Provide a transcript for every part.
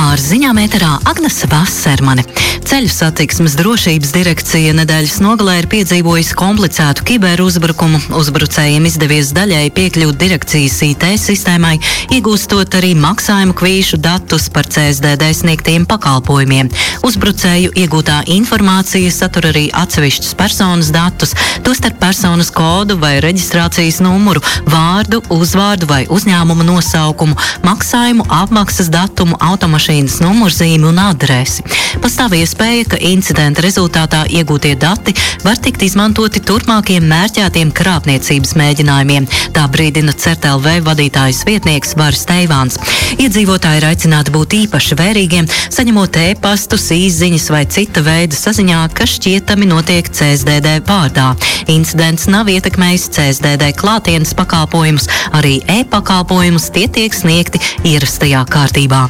Ar ziņām ēterā Agnese Vassermane. Ceļu satiksmes drošības direkcija nedēļas nogalē ir piedzīvojusi komplicētu kiberuzbrukumu. Uzbrucējiem izdevies daļēji piekļūt direkcijas IT sistēmai, iegūstot arī maksājumu kvīšu datus par CSDD sniegtiem pakalpojumiem. Uzbrucēju iegūtā informācija satur arī atsevišķus personas datus, tostarp personas kodu vai reģistrācijas numuru, vārdu, uzvārdu vai uzņēmuma nosaukumu, maksājumu apmaksas datumu, automašīnas numurzīmi un adresi. Pastāv iespēja, ka incidenta rezultātā iegūtie dati var tikt izmantoti turpmākiem mērķētiem krāpniecības mēģinājumiem. Tā brīdina CERT.LV vadītājas vietnieks Varis Teivāns. Iedzīvotāji ir aicināti būt īpaši vērīgiem, saņemot e-pastus, īsziņas vai cita veida saziņā, kas šķietami notiek CSDD vārdā. Incidents nav ietekmējis CSDD klātienes pakalpojumus, arī e-pakalpojumus tie tiek sniegti ierastajā kārtībā.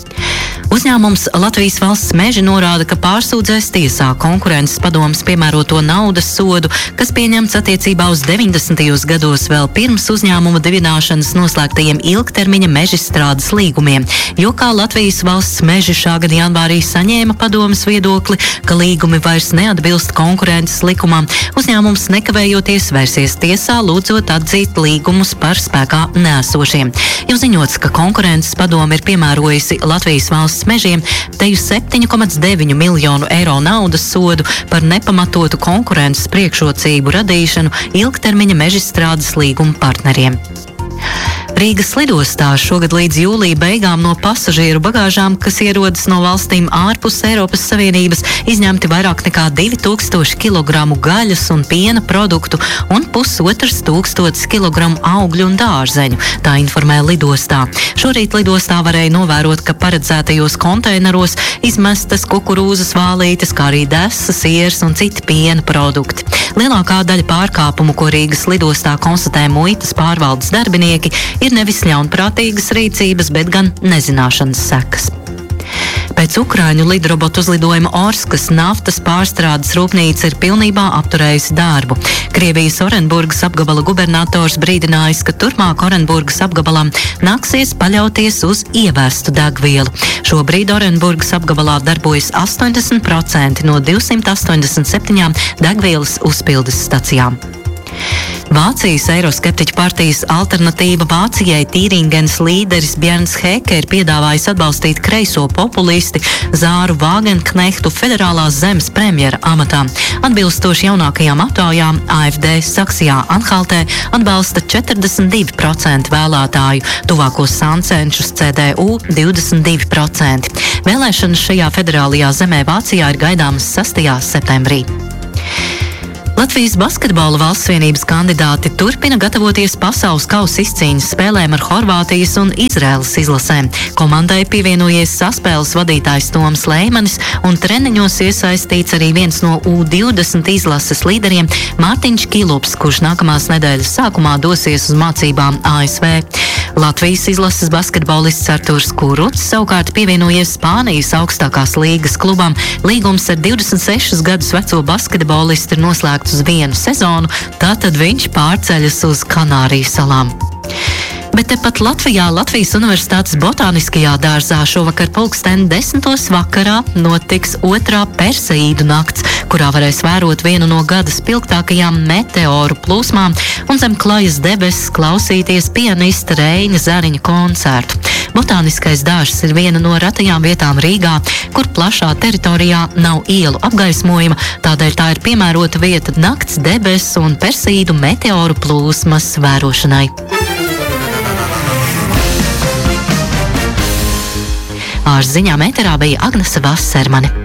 Uzņēmums Latvijas Valsts meži norāda, ka pārsūdzēs tiesā konkurences padomes piemēroto naudas sodu, kas pieņemts attiecībā uz 90. gados vēl pirms uzņēmuma dibināšanas noslēgtajiem ilgtermiņa mežstrādes līgumiem, jo kā Latvijas Valsts meži šā gada janvārī saņēma padomes viedokli, ka līgumi vairs neatbilst konkurences likumam, uzņēmums nekavējoties vērsies tiesā, lūdzot atzīt līgumus par spēkā neesošiem. Jau ziņots, ka konkurences padome ir piemērojusi Latvijas Valsts mežiem teju 7,9 miljonu eiro naudas sodu par nepamatotu konkurences priekšrocību radīšanu ilgtermiņa mežstrādes līguma partneriem. Rīgas lidostā šogad līdz jūlija beigām no pasažieru bagāžām, kas ierodas no valstīm ārpus Eiropas Savienības, izņemti vairāk nekā 2000 kg gaļas un piena produktu un 1500 kg augļu un dārzeņu, tā informē lidostā. Šorīt lidostā varēja novērot, ka paredzētajos konteineros izmestas kukurūzas vālītes, kā arī desas, sieras un citi piena produkti. Lielākā daļa pārkāpumu, ko Rīgas lidostā konstatē muitas pārvaldes darbinieki, ir nevis ļaunprātīgas rīcības, bet gan nezināšanas sekas. Pēc Ukraiņu lidrobotu uzlidojuma Orskas naftas pārstrādes rūpnīca ir pilnībā apturējusi darbu. Krievijas Orenburgas apgabala gubernators brīdinājis, ka turpmāk Orenburgas apgabalam nāksies paļauties uz ievestu degvielu. Šobrīd Orenburgas apgabalā darbojas 80% no 287 degvielas uzpildes stacijām. Vācijas eiroskeptiķu partijas Alternatīva Vācijai Tīringens līderis Bjērns Hēke ir piedāvājis atbalstīt kreiso populisti Zāru Vāgenknehtu federālās zemes premjera amatā. Atbilstoši jaunākajām aptaujām AfD Saksijā Anhaltē atbalsta 42% vēlētāju, tuvākos sāncenšus CDU 22%. Vēlēšanas šajā federālajā zemē Vācijā ir gaidāmas 6. septembrī. Latvijas basketbola valsts vienības kandidāti turpina gatavoties pasaules kausa izcīņas spēlēm ar Horvātijas un Izraēlas izlasēm. Komandai pievienojies saspēles vadītājs Toms Leimanis un treniņos iesaistīts arī viens no U20 izlases līderiem Mārtiņš Kilups, kurš nākamās nedēļas sākumā dosies uz mācībām ASV. Latvijas izlases basketbolists Arturs Kuruts savukārt pievienojies Spānijas augstākās līgas klubam. Līgums ar 26 gadus veco basketbolistu ir noslēgts uz vienu sezonu, tātad viņš pārceļas uz Kanāriju salām. Bet tepat Latvijā Latvijas Universitātes botāniskajā dārzā šovakar 10:00 vakarā notiks otrā Perseīdu nakts, kurā varēs vērot vienu no gada spilgtākajām meteoru plūsmām un zem klajas debesis klausīties pianista Reiņa Zariņa koncertu. Botāniskais dārzs ir viena no retajām vietām Rīgā, kur plašā teritorijā nav ielu apgaismojuma, tādēļ tā ir piemērota vieta nakts debesu un Perseīdu meteoru plūsmas vērošanai. Ar ziņām ēterā bija Agnese Vassermane.